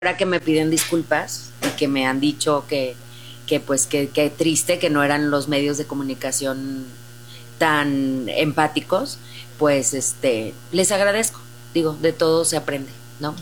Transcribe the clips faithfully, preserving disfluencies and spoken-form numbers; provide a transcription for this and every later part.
Ahora que me piden disculpas y que me han dicho que, que pues que, que triste que no eran los medios de comunicación tan empáticos, pues este les agradezco. Digo, de todo se aprende, ¿no?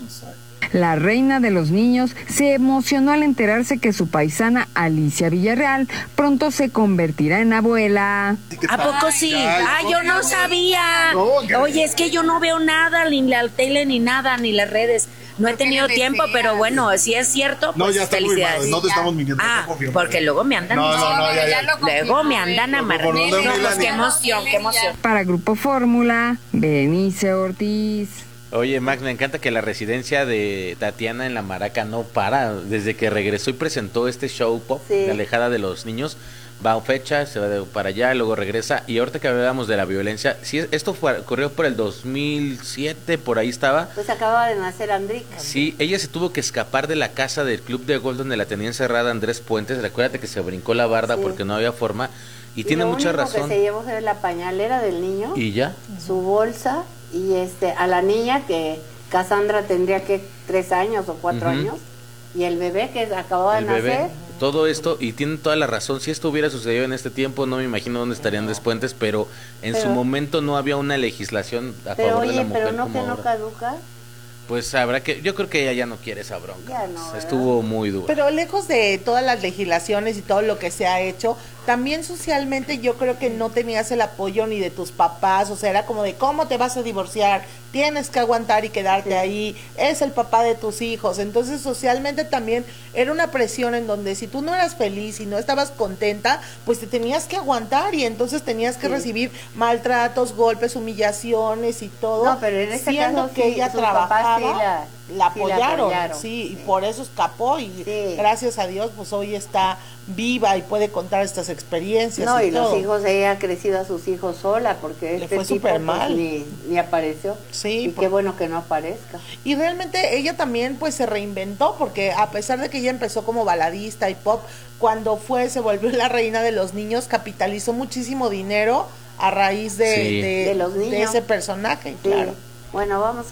La reina de los niños se emocionó al enterarse que su paisana Alicia Villarreal pronto se convertirá en abuela. ¿A poco sí? Ah, yo no sabía. Oye, es que yo no veo nada, ni la tele, ni nada, ni las redes. No he tenido tiempo, pero bueno, si es cierto, pues no, ya está felicidades. Muy mal, no te estamos mintiendo. Ah, porque luego me andan no, no, no, ya, ya. Luego me andan amarrando. Pues qué emoción, qué emoción. Para Grupo Fórmula, Berenice Ortiz. Oye, Max, me encanta que la residencia de Tatiana en La Maraca no para. Desde que regresó y presentó este show pop, sí, de Alejada de los Niños, va a fecha, se va de para allá, luego regresa. Y ahorita que hablábamos de la violencia, sí, esto fue, ocurrió por el dos mil siete, por ahí estaba. Pues acababa de nacer Andrica. Sí, ella se tuvo que escapar de la casa del club de golf donde la tenía encerrada Andrés Puentes. Recuérdate que se brincó la barda, sí, porque no había forma. Y, y tiene mucha razón. Lo único que se llevó fue la pañalera del niño. ¿Y ya? Su bolsa. Y este a la niña, que Cassandra tendría que tres años o cuatro uh-huh. años, y el bebé que acababa el de nacer. Bebé, todo esto, y tienen toda la razón. Si esto hubiera sucedido en este tiempo, no me imagino dónde estarían Andrés Puentes, pero en pero, su momento no había una legislación a pero, favor oye, de la mujer. Pero no, como que no ahora. caduca. Pues habrá que, yo creo que ella ya no quiere esa bronca. No, estuvo muy duro. Pero lejos de todas las legislaciones y todo lo que se ha hecho, también socialmente yo creo que no tenías el apoyo ni de tus papás, o sea, era como de ¿cómo te vas a divorciar? Tienes que aguantar y quedarte sí. ahí, es el papá de tus hijos. Entonces socialmente también era una presión en donde si tú no eras feliz y no estabas contenta, pues te tenías que aguantar y entonces tenías que sí. recibir maltratos, golpes, humillaciones y todo. No, pero en este siendo caso que sí, ella trabajaba, sí la, la, apoyaron, sí la apoyaron, sí, y por eso escapó y sí. gracias a Dios pues hoy está viva y puede contar estas experiencias. No, y, y los todo. hijos, ella ha crecido a sus hijos sola porque Le este fue tipo súper mal. Pues, ni, ni apareció. Sí, y por... qué bueno que no aparezca. Y realmente ella también pues se reinventó porque a pesar de que ella empezó como baladista y pop, cuando fue, se volvió la reina de los niños, capitalizó muchísimo dinero a raíz de, sí. de, de, los niños. de ese personaje, sí. claro. Bueno, vamos a